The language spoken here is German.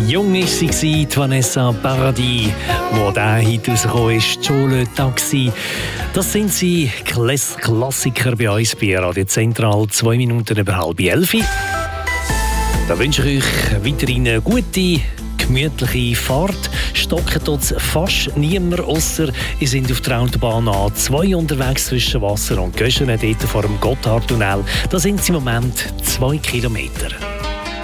Jung war sie, Vanessa Paradis, wo der Hit rausgekommen ist, «Schule Taxi». Das sind sie, Klassiker bei uns bei Radio Zentral, 2 Minuten über 10:30. Da wünsche ich euch weiterhin eine gute, gemütliche Fahrt. Stocken tut fast niemand, ausser ihr sind auf der Autobahn A2 unterwegs zwischen Wasser und Göschenen, dort vor dem Gotthardtunnel. Da sind sie im Moment 2 Kilometer.